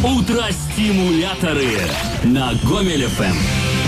Утро-стимуляторы на Гомель ФМ.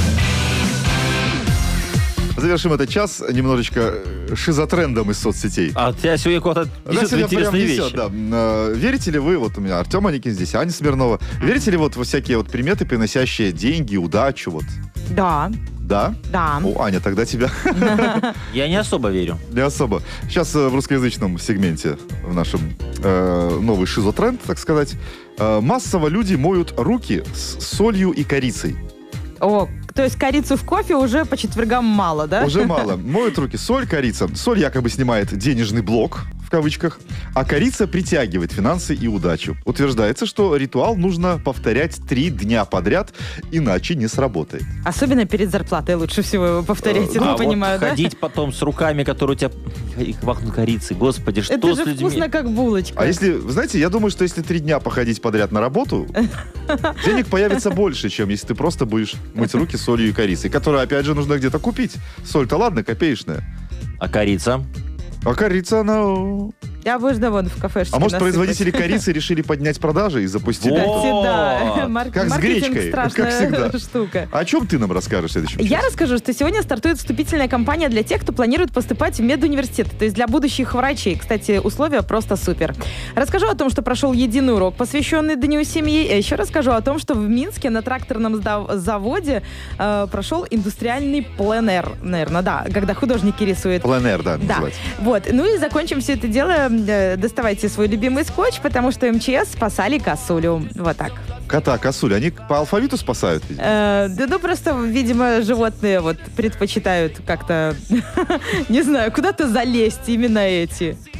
Завершим этот час немножечко шизотрендом из соцсетей. А у тебя сегодня куда-то несет интересные вещи. Да. Верите ли вы, вот у меня Артем Аникин здесь, Аня Смирнова, верите ли вот во всякие вот приметы, приносящие деньги, удачу? Вот? Да. Да? Да. О, Аня, тогда тебя. Я не особо верю. Не особо. Сейчас в русскоязычном сегменте, в нашем новый шизотренд, так сказать, массово люди моют руки с солью и корицей. О, то есть корицу в кофе уже по четвергам мало, да? Уже мало. Моют руки соль, корица. Соль якобы снимает денежный блок, в кавычках, а корица притягивает финансы и удачу. Утверждается, что ритуал нужно повторять 3 дня подряд, иначе не сработает. Особенно перед зарплатой лучше всего его повторять, я понимаю, да? Ходить потом с руками, которые у тебя пахнут корицей. Господи, что Это с же людьми? вкусно, как булочка. А если, вы знаете, я думаю, что если 3 дня походить подряд на работу, денег появится больше, чем если ты просто будешь мыть руки солью и корицей, которую, опять же, нужно где-то купить. Соль-то ладно, копеечная. А корица? А корица, она... Я будешь довольна в кафешечке. А может, насыпать. производители корицы решили поднять продажи и запустили это? Кстати, да. Как с Маркетинг гречкой, страшная как всегда. штука. О чем ты нам расскажешь в следующем часе? Я расскажу, что сегодня стартует вступительная кампания для тех, кто планирует поступать в медуниверситет, то есть для будущих врачей. Кстати, условия просто супер. Расскажу о том, что прошел единый урок, посвященный Дню семьи. Еще расскажу о том, что в Минске на тракторном заводе прошел индустриальный пленэр. Наверное, да, когда художники рисуют. Пленэр, да, Да. называется. Вот. Ну и закончим все это дело. Доставайте свой любимый скотч, потому что МЧС спасали косулю. Вот так. Кота, косулю, они по алфавиту спасают? Да, ну просто, видимо, животные вот предпочитают как-то, не знаю, куда-то залезть именно эти.